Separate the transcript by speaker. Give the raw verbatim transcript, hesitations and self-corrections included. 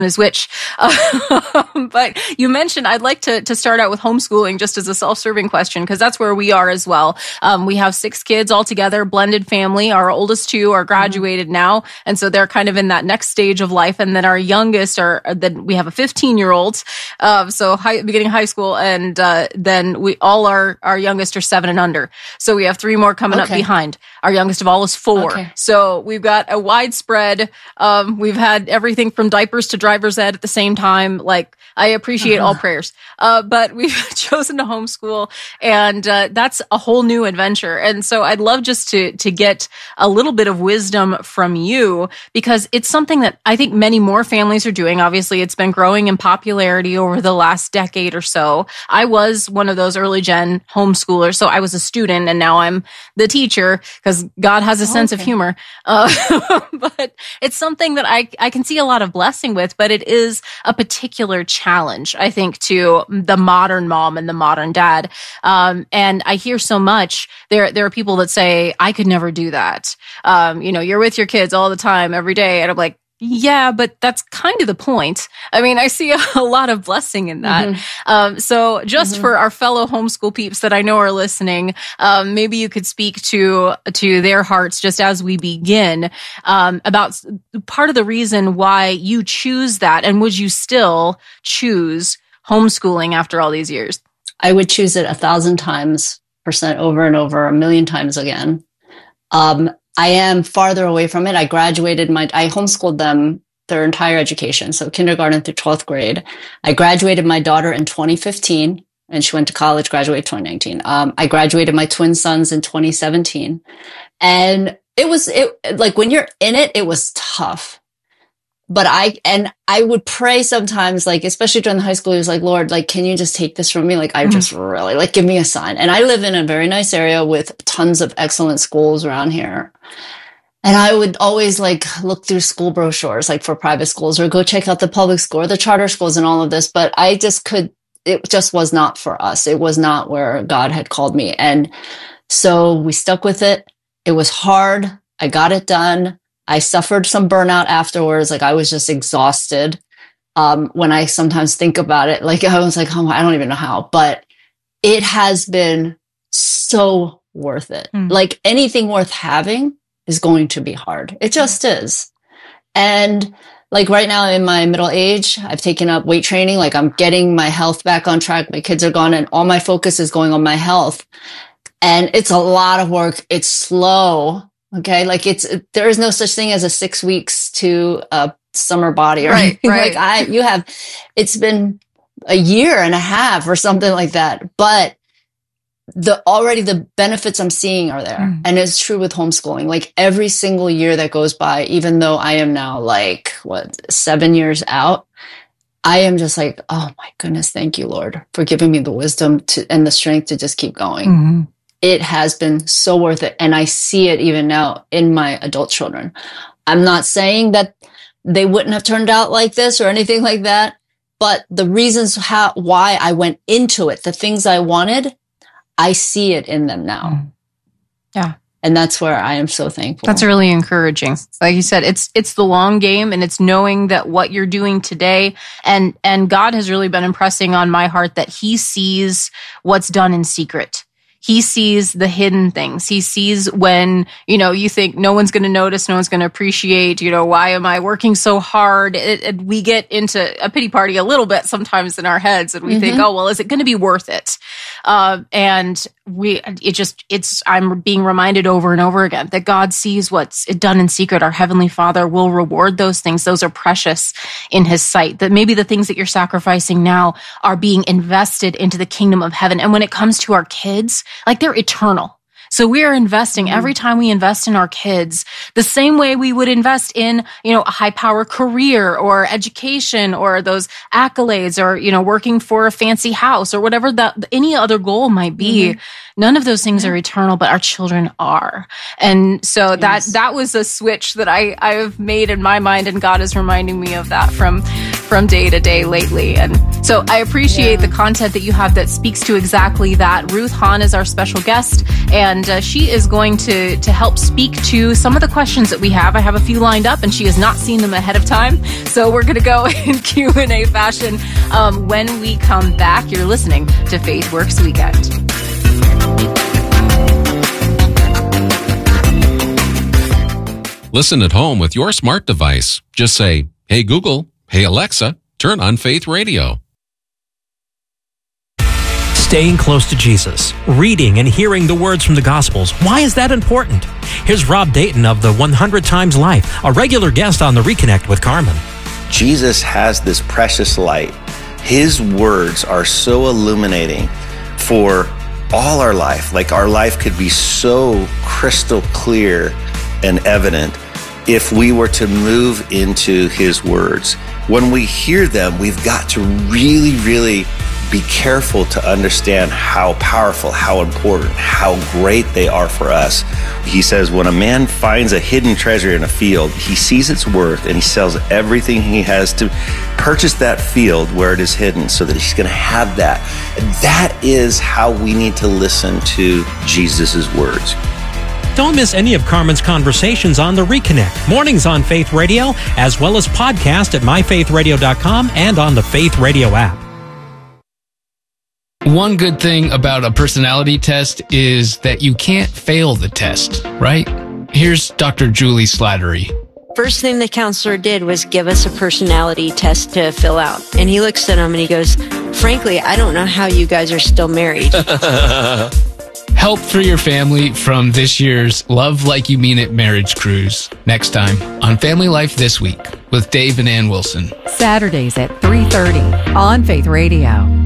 Speaker 1: is which. Um, but you mentioned, I'd like to to start out with homeschooling just as a self-serving question, because that's where we are as well. Um, we have six kids all together, blended family. Our oldest two are graduated mm-hmm. now, and so they're kind of in that next stage of life. And then our youngest are, then we have a fifteen-year-old, uh, so high, beginning high school, and uh, then we all our our youngest are seven and under. So we have three more coming okay. up behind. Our youngest of all is four. Okay. So we've got a widespread. Um, we've had everything from diapers to driver's ed at the same time. Like, I appreciate uh-huh. all prayers. Uh, but we've chosen to homeschool, and uh, that's a whole new adventure. And so I'd love just to to get a little bit of wisdom from you, because it's something that I think many more families are doing. Obviously, it's been growing in popularity over the last decade or so. I was one of those early gen homeschoolers, so I was a student, and now I'm the teacher, because God has a oh, sense okay. of humor. Uh, but it's something that I, I can see a lot of blessing with, but it is a particular challenge, I think, to the modern mom and the modern dad. Um, and I hear so much, there, there are people that say, I could never do that. Um, you know, you're with your kids all the time, every day. And I'm like, yeah, but that's kind of the point. I mean, I see a, a lot of blessing in that. Mm-hmm. Um, so just mm-hmm. for our fellow homeschool peeps that I know are listening, um, maybe you could speak to, to their hearts just as we begin, um, about part of the reason why you choose that. And would you still choose homeschooling after all these years?
Speaker 2: I would choose it a thousand times percent over and over, a million times again. Um, I am farther away from it. I graduated my, I homeschooled them their entire education. So kindergarten through twelfth grade. I graduated my daughter in twenty fifteen, and she went to college, graduated twenty nineteen. Um, I graduated my twin sons in twenty seventeen. And it was, it like when you're in it, it was tough. But I, and I would pray sometimes, like, especially during the high school, it was like, Lord, like, can you just take this from me? Like, I mm-hmm. just really, like, give me a sign. And I live in a very nice area with tons of excellent schools around here. And I would always, like, look through school brochures, like, for private schools, or go check out the public school or the charter schools and all of this. But I just could, it just was not for us. It was not where God had called me. And so we stuck with it. It was hard. I got it done. I suffered some burnout afterwards. Like, I was just exhausted. Um, when I sometimes think about it, like, I was like, oh, I don't even know how, but it has been so worth it. Mm. Like, anything worth having is going to be hard. It just is. And like right now in my middle age, I've taken up weight training. Like, I'm getting my health back on track. My kids are gone, and all my focus is going on my health. And it's a lot of work. It's slow. Okay. Like, it's, there is no such thing as a six weeks to a summer body or
Speaker 1: right,
Speaker 2: anything.
Speaker 1: Right.
Speaker 2: Like, I, you have, it's been a year and a half or something like that. But the, already the benefits I'm seeing are there. Mm. And it's true with homeschooling. Like, every single year that goes by, even though I am now like, what, seven years out, I am just like, oh my goodness, thank you, Lord, for giving me the wisdom to, and the strength to just keep going. Mm-hmm. It has been so worth it. And I see it even now in my adult children. I'm not saying that they wouldn't have turned out like this or anything like that, but the reasons how, why I went into it, the things I wanted, I see it in them now.
Speaker 1: Yeah.
Speaker 2: And that's where I am so thankful.
Speaker 1: That's really encouraging. Like you said, it's it's the long game, and it's knowing that what you're doing today, and and God has really been impressing on my heart that He sees what's done in secret. He sees the hidden things. He sees when, you know, you think no one's going to notice, no one's going to appreciate, you know, why am I working so hard? It, it, we get into a pity party a little bit sometimes in our heads, and we mm-hmm. think, oh, well, is it going to be worth it? Uh, and we, it just, it's, I'm being reminded over and over again that God sees what's done in secret. Our Heavenly Father will reward those things. Those are precious in His sight. That maybe the things that you're sacrificing now are being invested into the kingdom of heaven. And when it comes to our kids, like, they're eternal. So we are investing mm-hmm. every time we invest in our kids the same way we would invest in, you know, a high power career or education or those accolades or, you know, working for a fancy house or whatever that any other goal might be. Mm-hmm. None of those things are eternal, but our children are. And so yes. that, that was a switch that I, I've made in my mind, and God is reminding me of that from, from day to day lately. And So I appreciate the content that you have that speaks to exactly that. Ruth Hahn is our special guest, and uh, she is going to, to help speak to some of the questions that we have. I have a few lined up, and she has not seen them ahead of time. So we're going to go in Q and A fashion um, when we come back. You're listening to Faith Works Weekend.
Speaker 3: Listen at home with your smart device. Just say, "Hey Google, hey Alexa, turn on Faith Radio."
Speaker 4: Staying close to Jesus, reading and hearing the words from the Gospels. Why is that important? Here's Rob Dayton of the one hundred Times Life, a regular guest on the Reconnect with Carmen.
Speaker 5: Jesus has this precious light. His words are so illuminating for all our life. Like our life could be so crystal clear and evident if we were to move into his words. When we hear them, we've got to really, really be careful to understand how powerful, how important, how great they are for us. He says, when a man finds a hidden treasure in a field, he sees its worth and he sells everything he has to purchase that field where it is hidden so that he's going to have that. And that is how we need to listen to Jesus' words.
Speaker 4: Don't miss any of Carmen's conversations on The Reconnect, mornings on Faith Radio, as well as podcast at my faith radio dot com and on the Faith Radio app.
Speaker 6: One good thing about a personality test is that you can't fail the test, right? Here's Doctor Julie Slattery.
Speaker 7: First thing the counselor did was give us a personality test to fill out. And he looks at him and he goes, frankly, I don't know how you guys are still married.
Speaker 6: Help for your family from this year's Love Like You Mean It marriage cruise. Next time on Family Life This Week with Dave and Ann Wilson.
Speaker 8: Saturdays at three thirty on Faith Radio.